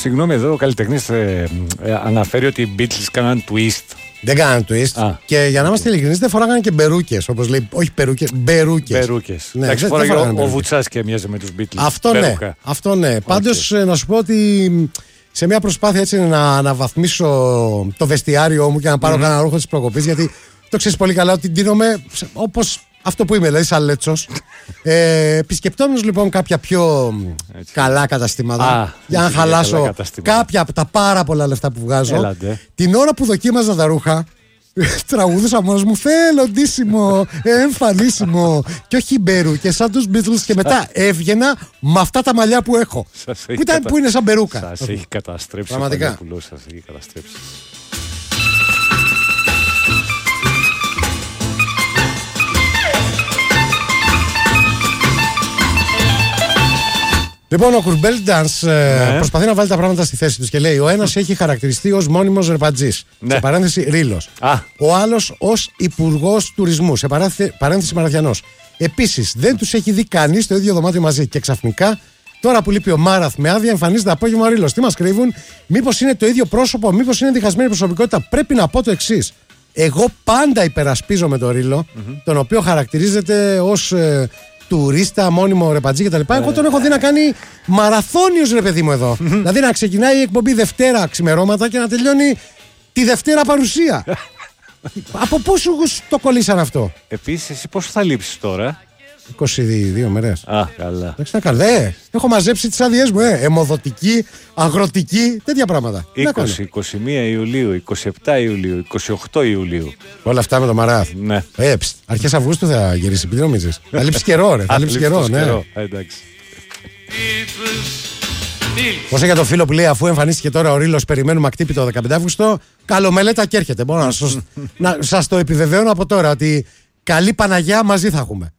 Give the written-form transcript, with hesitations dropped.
Συγγνώμη, εδώ ο καλλιτεχνής αναφέρει ότι οι Beatles κάναν twist. Δεν κάναν twist. Και για να είμαστε ειλικρινείς, δεν φοράγανε και μπερούκες. Όπως λέει, όχι περούκες, μπερούκες. Ναι, εντάξει, φοράγε ο Βουτσάς και μοιάζει με τους Beatles. Αυτό ναι. Πάντως να σου πω ότι σε μια προσπάθεια έτσι να αναβαθμίσω το βεστιάριό μου και να πάρω κανένα ρούχο της προκοπής, γιατί το ξέρεις πολύ καλά ότι ντύνομαι όπως αυτό που είμαι, δηλαδή σαν λέτσος. Επισκεπτόμενος λοιπόν κάποια πιο καλά καταστήματα για να χαλάσω κάποια από τα πάρα πολλά λεφτά που βγάζω. Την ώρα που δοκίμαζα τα ρούχα, τραγουδούσα μόνος μου, θέλω ντύσιμο, εμφανίσιμο και όχι μπερού και σαν τους Beatles, και μετά έβγαινα με αυτά τα μαλλιά που έχω, που είναι σαν μπερούκα. Σας έχει καταστρέψει. Πραγματικά. Σας έχει καταστρέψει. Λοιπόν, ο Κουρμπέλ Ντανς προσπαθεί να βάλει τα πράγματα στη θέση τους και λέει: ο ένας έχει χαρακτηριστεί ως μόνιμος ρεπατζής, σε παρένθεση ρήλος. Ο άλλος ως υπουργός τουρισμού, σε παρένθεση μαραθιανός. Επίσης, δεν τους έχει δει κανείς στο ίδιο δωμάτιο μαζί. Και ξαφνικά, τώρα που λείπει ο Μάραθ με άδεια, εμφανίζεται απόγευμα ο ρήλος. Τι μας κρύβουν, μήπως είναι το ίδιο πρόσωπο, μήπως είναι διχασμένη προσωπικότητα. Πρέπει να πω το εξής. Εγώ πάντα υπερασπίζομαι το ρήλο, τον οποίο χαρακτηρίζεται ως τουρίστα, μόνιμο ρεπατζή κτλ. Εγώ τον έχω δει να κάνει μαραθώνιος, ρε παιδί μου, εδώ. Δηλαδή να ξεκινάει η εκπομπή Δευτέρα ξημερώματα και να τελειώνει τη Δευτέρα παρουσία. Από πού σου το κολλήσαν αυτό? Επίσης, εσύ πόσο θα λείψεις τώρα? 22 μέρες. Καλά. Εντάξει, να καλέ. Έχω μαζέψει τις άδειές μου, αιμοδοτική, αγροτική, τέτοια πράγματα. 20, 21 Ιουλίου, 27 Ιουλίου, 28 Ιουλίου. Όλα αυτά με το Μαράθ. Ναι. Αρχές Αυγούστου θα γυρίσει, τι νομίζεις? Θα λείψει καιρό, ρε. Θα λείψει καιρό, ναι. Εντάξει. Όσο για το φίλο που λέει, αφού εμφανίστηκε τώρα ο ρήλος, περιμένουμε ακτύπητο 15 Αύγουστο, καλομελέτα και έρχεται. Μπορώ να σας το επιβεβαιώνω από τώρα ότι καλή Παναγιά μαζί θα έχουμε.